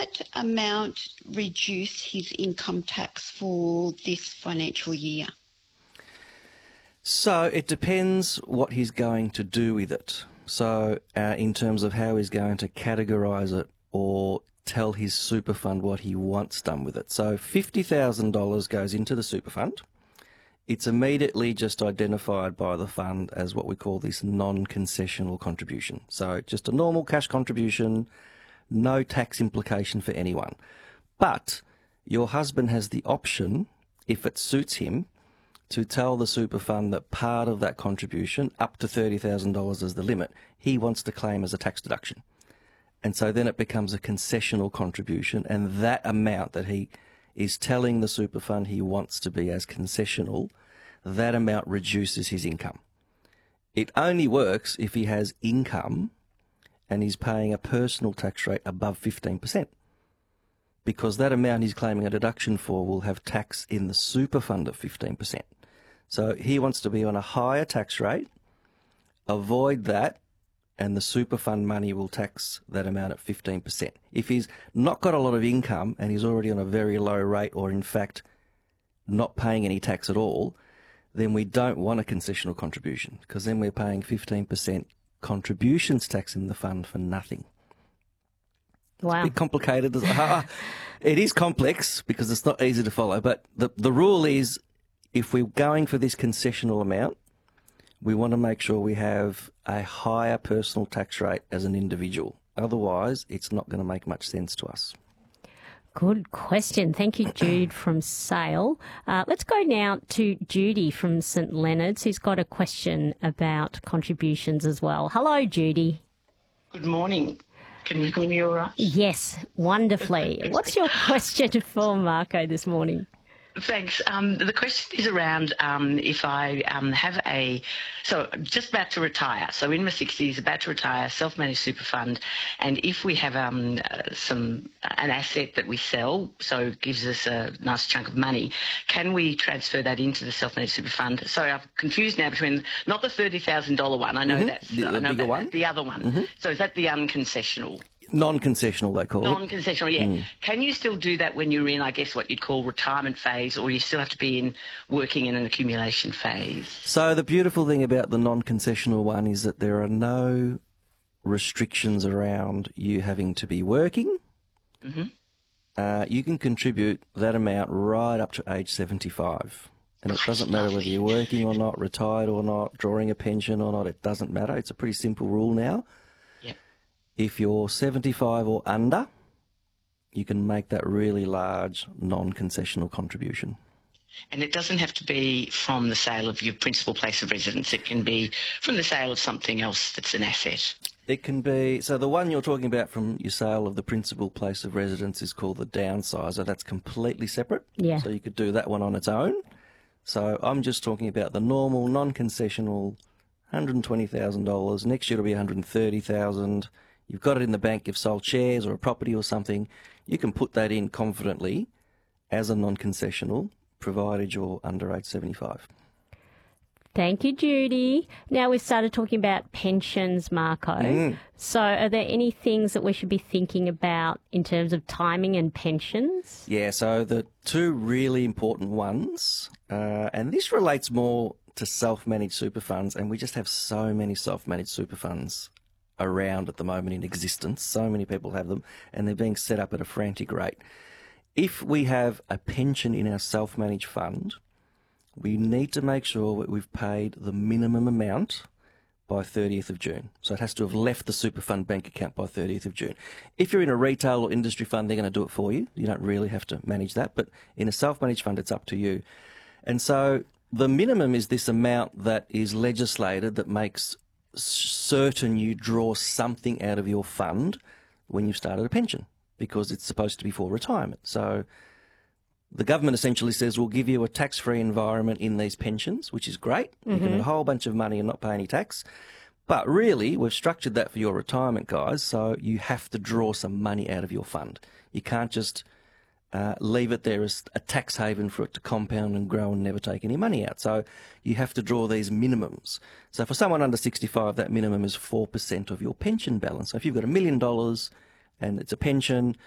that amount reduce his income tax for this financial year? So it depends what he's going to do with it. So in terms of how he's going to categorise it or tell his super fund what he wants done with it. So $50,000 goes into the super fund. It's immediately just identified by the fund as what we call this non-concessional contribution. So just a normal cash contribution, no tax implication for anyone. But your husband has the option, if it suits him, to tell the super fund that part of that contribution, up to $30,000 as the limit, he wants to claim as a tax deduction. And so then it becomes a concessional contribution, and that amount that he is telling the super fund he wants to be as concessional, that amount reduces his income. It only works if he has income and he's paying a personal tax rate above 15%, because that amount he's claiming a deduction for will have tax in the super fund of 15%. So he wants to be on a higher tax rate, avoid that, and the super fund money will tax that amount at 15%. If he's not got a lot of income and he's already on a very low rate, or in fact not paying any tax at all, then we don't want a concessional contribution, because then we're paying 15% contributions tax in the fund for nothing. Wow. It's a bit complicated. It is complex because it's not easy to follow, but the rule is, if we're going for this concessional amount, we want to make sure we have a higher personal tax rate as an individual. Otherwise, it's not going to make much sense to us. Good question. Thank you, Jude from Sale. Let's go now to Judy from St Leonard's, who's got a question about contributions as well. Hello, Judy. Good morning. Can you hear me all right? Yes, wonderfully. What's your question for Marco this morning? Thanks. The question is around if I so just about to retire, so in my 60s, about to retire, self-managed super fund, and if we have an asset that we sell, so it gives us a nice chunk of money, can we transfer that into the self-managed super fund? Sorry, I'm confused now between, not the $30,000 one, I know that's the bigger one. The other one. So is that the unconcessional? Non-concessional, they call it. Non-concessional, yeah. Can you still do that when you're in, I guess, what you'd call retirement phase, or you still have to be working in an accumulation phase? So the beautiful thing about the non-concessional one is that there are no restrictions around you having to be working. You can contribute that amount right up to age 75. And it doesn't matter whether you're working or not, retired or not, drawing a pension or not, it doesn't matter. It's a pretty simple rule now. If you're 75 or under, you can make that really large non-concessional contribution. And it doesn't have to be from the sale of your principal place of residence. It can be from the sale of something else that's an asset. It can be, so the one you're talking about from your sale of the principal place of residence is called the downsizer. That's completely separate. Yeah. So you could do that one on its own. So I'm just talking about the normal non-concessional $120,000. Next year it'll be $130,000. You've got it in the bank, you've sold shares or a property or something, you can put that in confidently as a non-concessional, provided you're under age 75. Thank you, Judy. Now we've started talking about pensions, Marco. So are there any things that we should be thinking about in terms of timing and pensions? Yeah, so the two really important ones, and this relates more to self-managed super funds, and we just have so many self-managed super funds around at the moment in existence. So many people have them, and they're being set up at a frantic rate. If we have a pension in our self-managed fund, we need to make sure that we've paid the minimum amount by 30th of June. So it has to have left the super fund bank account by 30th of June. If you're in a retail or industry fund, they're going to do it for you. You don't really have to manage that, but in a self-managed fund, it's up to you. And so the minimum is this amount that is legislated that makes certain you draw something out of your fund when you've started a pension, because it's supposed to be for retirement. So the government essentially says we'll give you a tax-free environment in these pensions, which is great. You can have a whole bunch of money and not pay any tax. But really, we've structured that for your retirement, guys, so you have to draw some money out of your fund. You can't just leave it there as a tax haven for it to compound and grow and never take any money out. So you have to draw these minimums. So for someone under 65, that minimum is 4% of your pension balance. So if you've got $1 million and it's a pension,